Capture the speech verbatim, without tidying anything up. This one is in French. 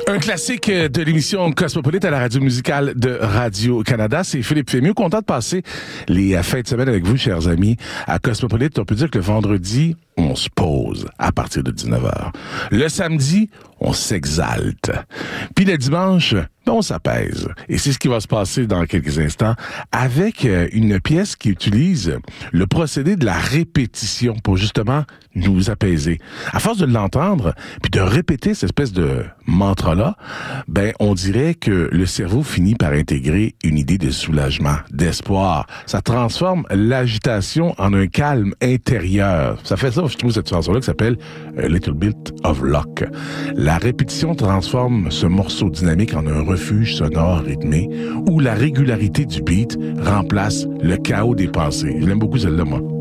Un classique de l'émission Cosmopolite à la radio musicale de Radio-Canada. C'est Philippe Fémieux. Content de passer les fins de semaine avec vous, chers amis, à Cosmopolite. On peut dire que le vendredi, on se pose à partir de dix-neuf heures. Le samedi, on s'exalte. Puis le dimanche, ben on s'apaise. Et c'est ce qui va se passer dans quelques instants avec une pièce qui utilise le procédé de la répétition pour justement nous apaiser. À force de l'entendre, puis de répéter cette espèce de mantra-là, ben on dirait que le cerveau finit par intégrer une idée de soulagement, d'espoir. Ça transforme l'agitation en un calme intérieur. Ça fait ça, je trouve, cette chanson-là qui s'appelle A Little Bit of Luck. La répétition transforme ce morceau dynamique en un refuge sonore rythmé où la régularité du beat remplace le chaos des pensées. Je l'aime beaucoup celle-là, moi.